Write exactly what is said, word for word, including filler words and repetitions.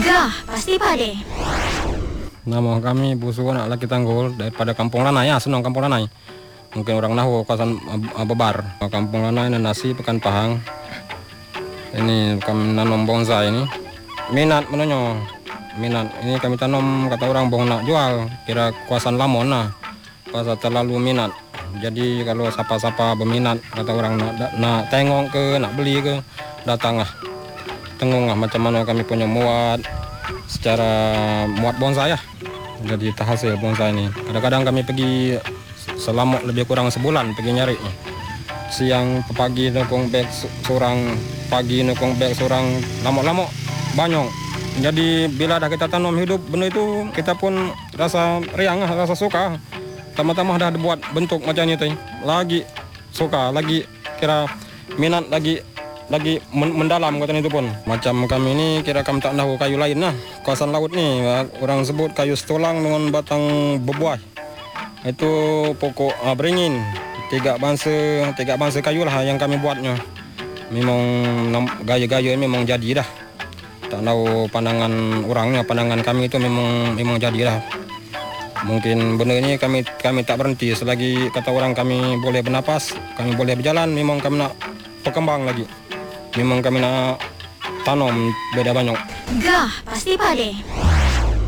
Gah, pasti pade. Nama kami Busu anak laki Tanggul daripada Kampung Lanai ya, Senong Kampung Lanai. Mungkin orang nahu kawasan Bebar. Kampung Lanai nasi Pekan Pahang. Ini kami nanam bonsai ini. Minat menonyo. Minat. Ini kami tanam kata orang bong nak jual. Kira kawasan Lamon lah. Kuasa terlalu minat. Jadi kalau siapa-siapa berminat kata orang nak, nak tengok ke, nak beli ke, datanglah. Tengok lah macam mana kami punya muat secara muat bonsai ya. Jadi terhasil bonsai ini. Kadang-kadang kami pergi selama lebih kurang sebulan pergi nyari. Siang pagi nukung beg seorang, pagi nukung beg seorang, lama-lama banyak. Jadi bila dah kita tanam hidup benda itu, kita pun rasa riang, rasa suka. Tama-tama dah buat bentuk macam ni tu. Lagi suka, lagi kira minat lagi lagi mendalam kata itu pun. Macam kami ni kira kami tak tahu kayu lain lah. Kawasan laut ni orang sebut kayu setulang dengan batang berbuah. Itu pokok uh, beringin. Tiga bangsa tiga bangsa kayu lah yang kami buatnya. Memang gaya-gaya memang jadi dah. Tak tahu pandangan orangnya, pandangan kami itu memang memang jadi dah. Mungkin benda ni kami kami tak berhenti selagi kata orang kami boleh bernapas, kami boleh berjalan, memang kami nak berkembang lagi. Memang kami nak tanam beda banyak. Gah, pasti pade.